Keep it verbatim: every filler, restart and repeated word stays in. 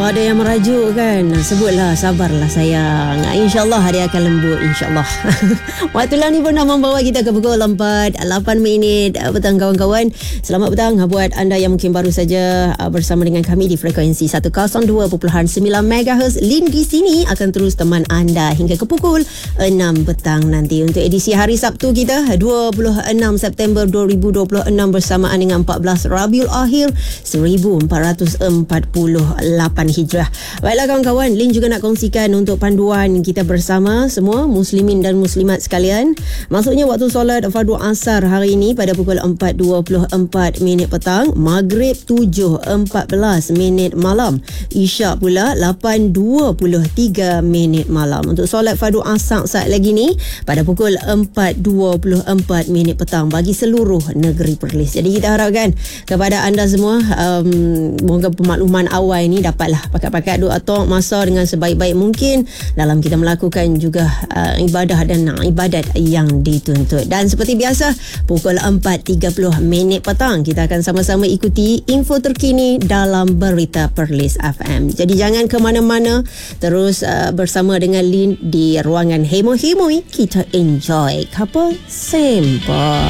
ada yang merajuk kan, sebutlah sabarlah sayang. InsyaAllah hari akan lembut, insyaAllah. Waktu lah ni pun dah membawa kita ke pukul empat lapan minit petang kawan-kawan. Selamat petang buat anda yang mungkin baru saja bersama dengan kami di frekuensi seratus dua perpuluhan sembilan megahertz. Lin di sini akan terus teman anda hingga ke pukul enam petang nanti untuk edisi hari Sabtu kita dua puluh enam September dua ribu dua puluh enam bersamaan dengan empat belas Rabiul Akhir seribu empat ratus empat puluh lapan Hijrah. Baiklah kawan-kawan, Lin juga nak kongsikan untuk panduan kita bersama semua muslimin dan muslimat sekalian. Maksudnya waktu solat fardu asar hari ini pada pukul empat dua puluh empat minit petang, maghrib tujuh empat belas minit malam, isyak pula lapan dua puluh tiga minit malam. Untuk solat fardu asar saat lagi ni pada pukul empat dua puluh empat minit petang bagi seluruh negeri Perlis. Jadi kita harapkan kepada anda semua um, moga pemakluman awal ni dapatlah pakat-pakat doa tok masa dengan sebaik-baik mungkin dalam kita melakukan juga uh, ibadah dan uh, ibadat yang dituntut. Dan seperti biasa pukul empat tiga puluh minit petang kita akan sama-sama ikuti info terkini dalam Berita Perlis F M. Jadi jangan ke mana-mana, terus uh, bersama dengan Lin di ruangan Hemo Hemoi. Kita enjoy couple sempa.